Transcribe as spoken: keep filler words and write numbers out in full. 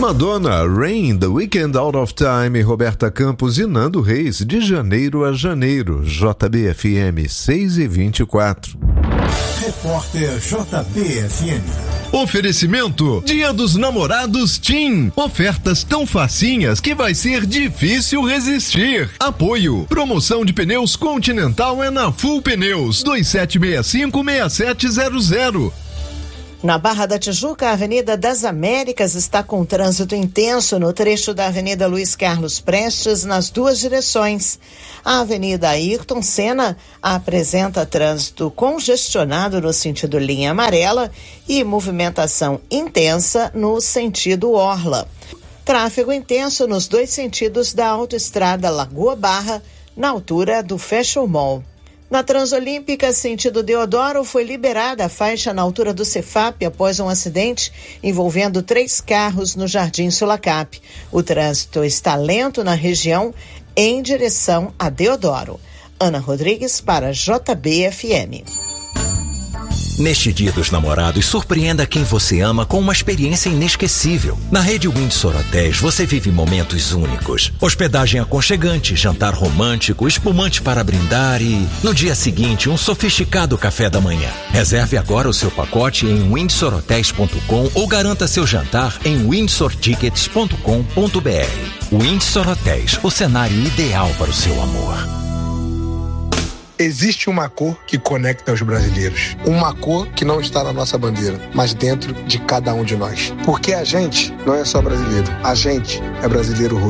Madonna, Rain, The Weekend, Out of Time, Roberta Campos e Nando Reis, de janeiro a janeiro, J B F M seis e vinte e quatro. Repórter J B F M. Oferecimento Dia dos Namorados TIM. Ofertas tão facinhas que vai ser difícil resistir. Apoio. Promoção de pneus Continental é na Full Pneus. dois sete seis cinco, seis sete zero zero. Na Barra da Tijuca, a Avenida das Américas está com trânsito intenso no trecho da Avenida Luiz Carlos Prestes nas duas direções. A Avenida Ayrton Senna apresenta trânsito congestionado no sentido linha amarela e movimentação intensa no sentido orla. Tráfego intenso nos dois sentidos da autoestrada Lagoa Barra, na altura do Fashion Mall. Na Transolímpica, sentido Deodoro, foi liberada a faixa na altura do Cefap após um acidente envolvendo três carros no Jardim Sulacap. O trânsito está lento na região em direção a Deodoro. Ana Rodrigues para J B F M. Neste Dia dos Namorados, surpreenda quem você ama com uma experiência inesquecível. Na rede Windsor Hotéis, você vive momentos únicos. Hospedagem aconchegante, jantar romântico, espumante para brindar e, no dia seguinte, um sofisticado café da manhã. Reserve agora o seu pacote em windsor hotels ponto com ou garanta seu jantar em windsor tickets ponto com ponto b r. Windsor Hotéis, o cenário ideal para o seu amor. Existe uma cor que conecta os brasileiros. Uma cor que não está na nossa bandeira, mas dentro de cada um de nós. Porque a gente não é só brasileiro. A gente é brasileiro roxo.